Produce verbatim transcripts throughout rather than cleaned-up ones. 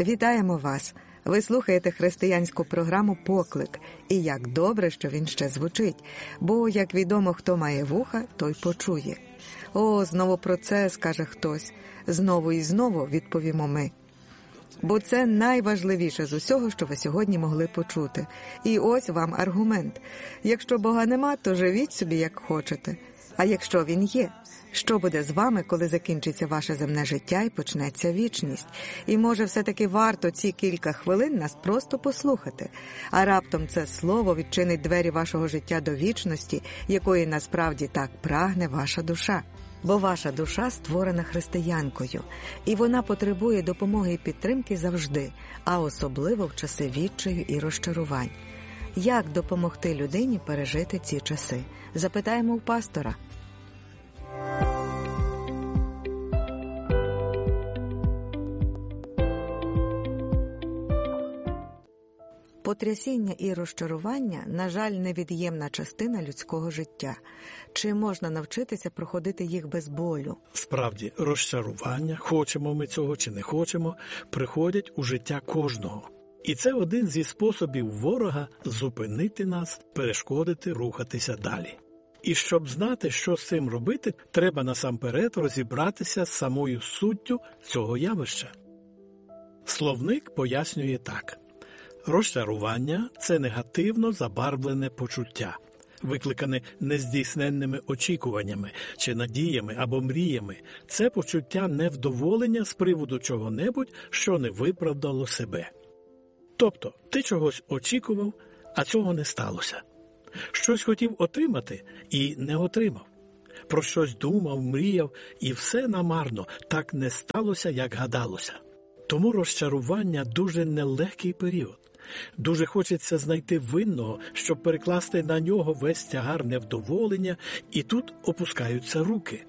Вітаємо вас! Ви слухаєте християнську програму «Поклик». І як добре, що він ще звучить. Бо, як відомо, хто має вуха, той почує. О, знову про це, скаже хтось. Знову і знову відповімо ми. Бо це найважливіше з усього, що ви сьогодні могли почути. І ось вам аргумент. Якщо Бога нема, то живіть собі, як хочете. А якщо Він є, що буде з вами, коли закінчиться ваше земне життя і почнеться вічність? І може все-таки варто ці кілька хвилин нас просто послухати. А раптом це слово відчинить двері вашого життя до вічності, якої насправді так прагне ваша душа. Бо ваша душа створена християнкою, і вона потребує допомоги і підтримки завжди, а особливо в часи відчаю і розчарувань. Як допомогти людині пережити ці часи? Запитаємо у пастора. Потрясіння і розчарування, на жаль, невід'ємна частина людського життя. Чи можна навчитися проходити їх без болю? Справді, розчарування, хочемо ми цього чи не хочемо, приходять у життя кожного. І це один зі способів ворога зупинити нас, перешкодити рухатися далі. І щоб знати, що з цим робити, треба насамперед розібратися з самою суттю цього явища. Словник пояснює так. Розчарування – це негативно забарвлене почуття, викликане нездійсненними очікуваннями чи надіями або мріями. Це почуття невдоволення з приводу чого-небудь, що не виправдало себе. Тобто, ти чогось очікував, а цього не сталося. Щось хотів отримати і не отримав. Про щось думав, мріяв, і все намарно, так не сталося, як гадалося. Тому розчарування – дуже нелегкий період. Дуже хочеться знайти винного, щоб перекласти на нього весь тягар невдоволення, і тут опускаються руки.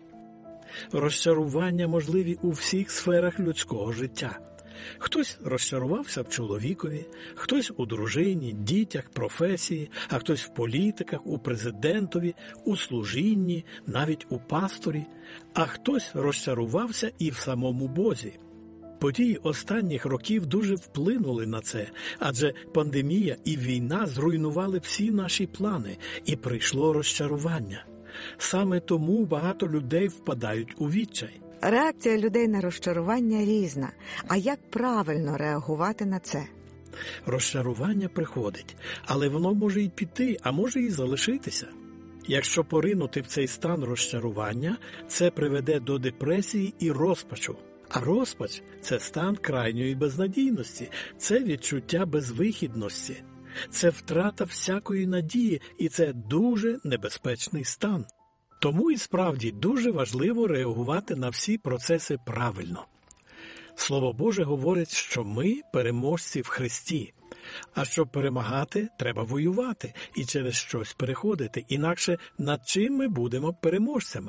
Розчарування можливі у всіх сферах людського життя. Хтось розчарувався в чоловікові, хтось у дружині, дітях, професії, а хтось в політиках, у президентові, у служінні, навіть у пасторі, а хтось розчарувався і в самому Бозі. Події останніх років дуже вплинули на це, адже пандемія і війна зруйнували всі наші плани, і прийшло розчарування. Саме тому багато людей впадають у відчай. Реакція людей на розчарування різна. А як правильно реагувати на це? Розчарування приходить, але воно може й піти, а може й залишитися. Якщо поринути в цей стан розчарування, це приведе до депресії і розпачу. А розпач – це стан крайньої безнадійності, це відчуття безвихідності, це втрата всякої надії, і це дуже небезпечний стан. Тому і справді дуже важливо реагувати на всі процеси правильно. Слово Боже говорить, що ми переможці в Христі. А щоб перемагати, треба воювати і через щось переходити, інакше над чим ми будемо переможцями?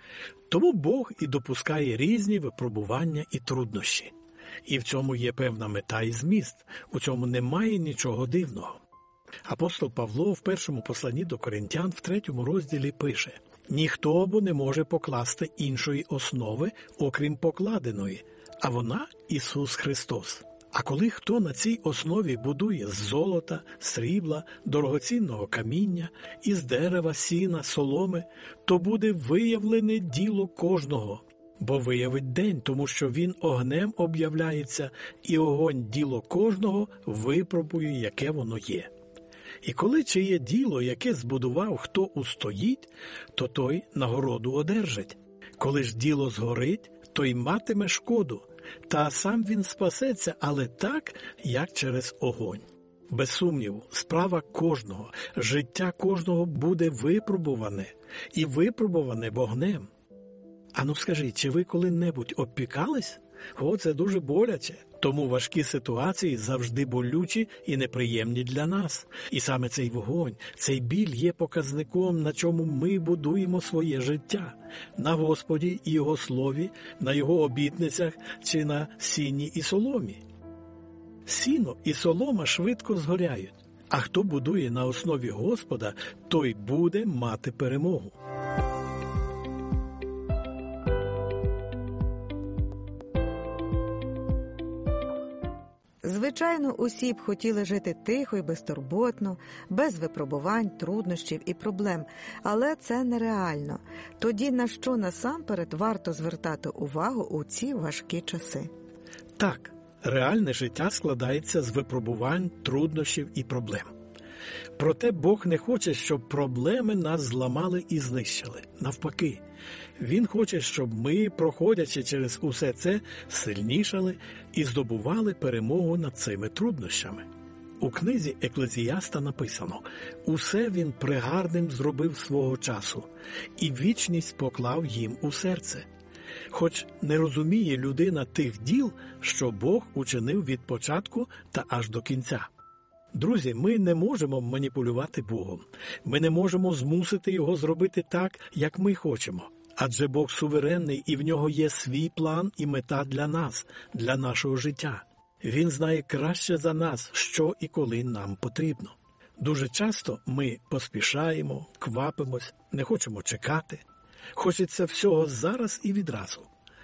Тому Бог і допускає різні випробування і труднощі. І в цьому є певна мета і зміст, у цьому немає нічого дивного. Апостол Павло в першому посланні до Коринтян в третьому розділі пише: «Ніхто бо не може покласти іншої основи, окрім покладеної, а вона – Ісус Христос. А коли хто на цій основі будує з золота, срібла, дорогоцінного каміння, із дерева, сіна, соломи, то буде виявлене діло кожного, бо виявить день, тому що він огнем об'являється, і огонь діло кожного випробує, яке воно є. І коли чиє діло, яке збудував хто устоїть, то той нагороду одержить. Коли ж діло згорить, той матиме шкоду, та сам він спасеться, але так, як через огонь». Без сумніву, справа кожного, життя кожного буде випробуване, і випробуване вогнем. Ану скажіть, чи ви коли-небудь обпікались? О, це дуже боляче. Тому важкі ситуації завжди болючі і неприємні для нас. І саме цей вогонь, цей біль є показником, на чому ми будуємо своє життя. На Господі і Його Слові, на Його обітницях чи на сіні і соломі. Сіно і солома швидко згоряють, а хто будує на основі Господа, той буде мати перемогу. Звичайно, усі б хотіли жити тихо і безтурботно, без випробувань, труднощів і проблем, але це нереально. Тоді на що насамперед варто звертати увагу у ці важкі часи? Так, реальне життя складається з випробувань, труднощів і проблем. Проте Бог не хоче, щоб проблеми нас зламали і знищили. Навпаки, Він хоче, щоб ми, проходячи через усе це, сильнішали і здобували перемогу над цими труднощами. У книзі Еклезіаста написано: «Усе він пригарним зробив свого часу, і вічність поклав їм у серце». Хоч не розуміє людина тих діл, що Бог учинив від початку та аж до кінця. Друзі, ми не можемо маніпулювати Богом. Ми не можемо змусити Його зробити так, як ми хочемо. Адже Бог суверенний, і в Нього є свій план і мета для нас, для нашого життя. Він знає краще за нас, що і коли нам потрібно. Дуже часто ми поспішаємо, квапимось, не хочемо чекати. Хочеться всього зараз і відразу.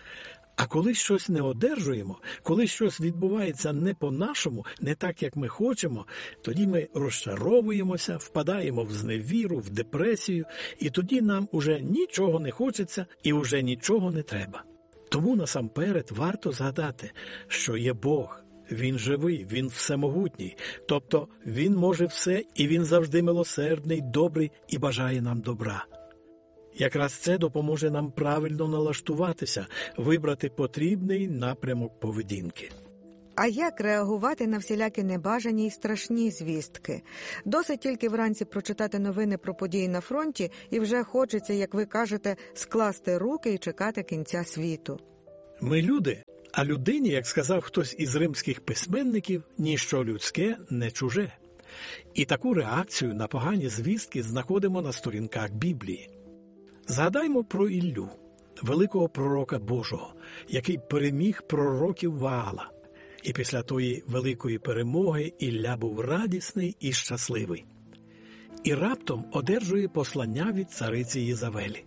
А коли щось не одержуємо, коли щось відбувається не по-нашому, не так, як ми хочемо, тоді ми розчаровуємося, впадаємо в зневіру, в депресію, і тоді нам уже нічого не хочеться і уже нічого не треба. Тому насамперед варто згадати, що є Бог. Він живий, Він всемогутній, тобто Він може все і Він завжди милосердний, добрий і бажає нам добра. Якраз це допоможе нам правильно налаштуватися, вибрати потрібний напрямок поведінки. А як реагувати на всілякі небажані й страшні звістки? Досить тільки вранці прочитати новини про події на фронті, і вже хочеться, як ви кажете, скласти руки і чекати кінця світу. Ми люди, а людині, як сказав хтось із римських письменників, ніщо людське не чуже. І таку реакцію на погані звістки знаходимо на сторінках Біблії. Згадаймо про Іллю, великого пророка Божого, який переміг пророків Ваала. І після тої великої перемоги Ілля був радісний і щасливий. І раптом одержує послання від цариці Єзавелі.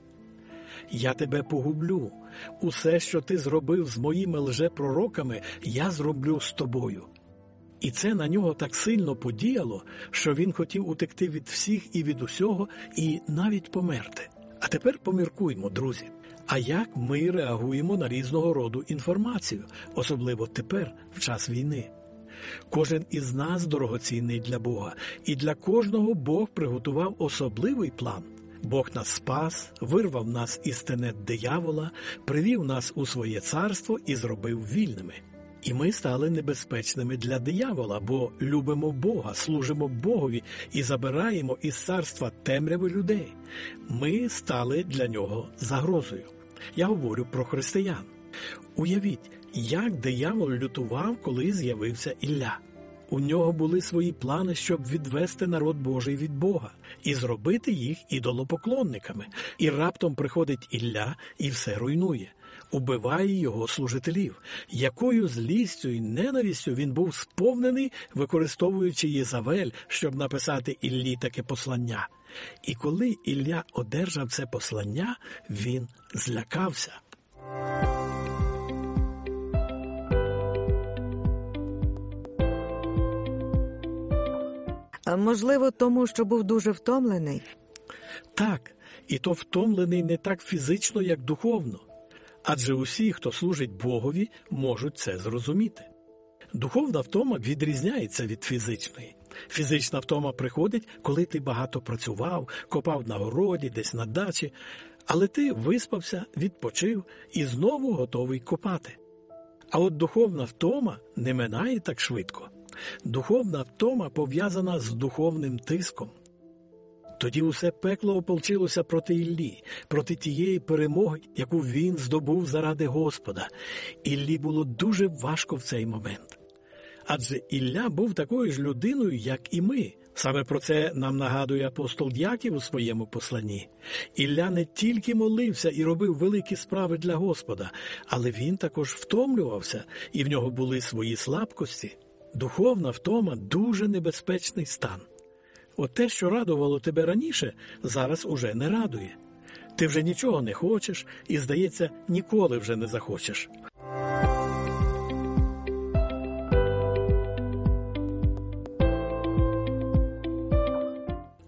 «Я тебе погублю. Усе, що ти зробив з моїми лжепророками, я зроблю з тобою». І це на нього так сильно подіяло, що він хотів утекти від всіх і від усього, і навіть померти. А тепер поміркуймо, друзі. А як ми реагуємо на різного роду інформацію, особливо тепер, в час війни? Кожен із нас дорогоцінний для Бога, і для кожного Бог приготував особливий план. Бог нас спас, вирвав нас із тенет диявола, привів нас у своє царство і зробив вільними. І ми стали небезпечними для диявола, бо любимо Бога, служимо Богові і забираємо із царства темряви людей. Ми стали для нього загрозою. Я говорю про християн. Уявіть, як диявол лютував, коли з'явився Ілля. У нього були свої плани, щоб відвести народ Божий від Бога і зробити їх ідолопоклонниками. І раптом приходить Ілля і все руйнує. Убиває його служителів. Якою злістю і ненавистю він був сповнений, використовуючи Єзавель, щоб написати Іллі таке послання. І коли Ілля одержав це послання, він злякався. А можливо, тому, що був дуже втомлений? Так, і то втомлений не так фізично, як духовно. Адже усі, хто служить Богові, можуть це зрозуміти. Духовна втома відрізняється від фізичної. Фізична втома приходить, коли ти багато працював, копав на городі, десь на дачі, але ти виспався, відпочив і знову готовий копати. А от духовна втома не минає так швидко. Духовна втома пов'язана з духовним тиском. Тоді усе пекло ополчилося проти Іллі, проти тієї перемоги, яку він здобув заради Господа. Іллі було дуже важко в цей момент. Адже Ілля був такою ж людиною, як і ми. Саме про це нам нагадує апостол Яків у своєму посланні. Ілля не тільки молився і робив великі справи для Господа, але він також втомлювався, і в нього були свої слабкості. Духовна втома – дуже небезпечний стан. От те, що радувало тебе раніше, зараз уже не радує. Ти вже нічого не хочеш і, здається, ніколи вже не захочеш.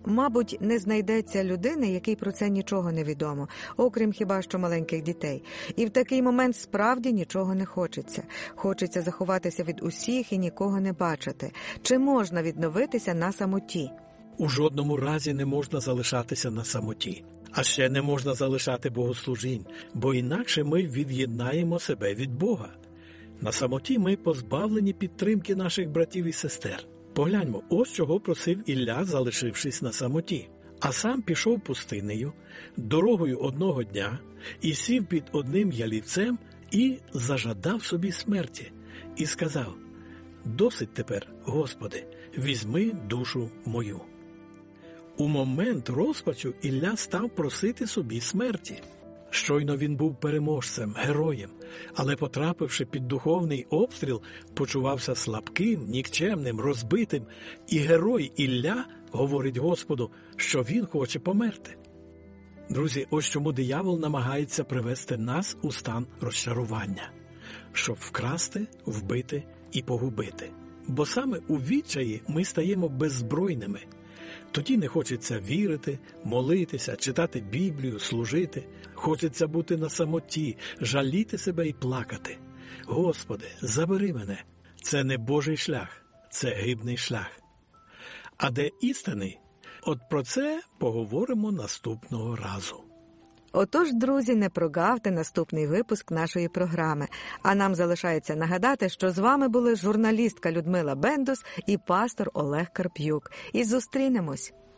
Мабуть, не знайдеться людини, якій про це нічого не відомо, окрім хіба що маленьких дітей. І в такий момент справді нічого не хочеться. Хочеться заховатися від усіх і нікого не бачити. Чи можна відновитися на самоті? У жодному разі не можна залишатися на самоті. А ще не можна залишати богослужінь, бо інакше ми від'єднаємо себе від Бога. На самоті ми позбавлені підтримки наших братів і сестер. Погляньмо, ось чого просив Ілля, залишившись на самоті. А сам пішов пустинею, дорогою одного дня, і сів під одним ялівцем, і зажадав собі смерті, і сказав: «Досить тепер, Господи, візьми душу мою». У момент розпачу Ілля став просити собі смерті. Щойно він був переможцем, героєм, але, потрапивши під духовний обстріл, почувався слабким, нікчемним, розбитим, і герой Ілля говорить Господу, що він хоче померти. Друзі, ось чому диявол намагається привести нас у стан розчарування, щоб вкрасти, вбити і погубити. Бо саме у відчаї ми стаємо беззбройними. Тоді не хочеться вірити, молитися, читати Біблію, служити. Хочеться бути на самоті, жаліти себе і плакати. Господи, забери мене. Це не Божий шлях, це гибний шлях. А де істини? От про це поговоримо наступного разу. Отож, друзі, не прогавте наступний випуск нашої програми. А нам залишається нагадати, що з вами були журналістка Людмила Бендус і пастор Олег Карп'юк. І зустрінемось!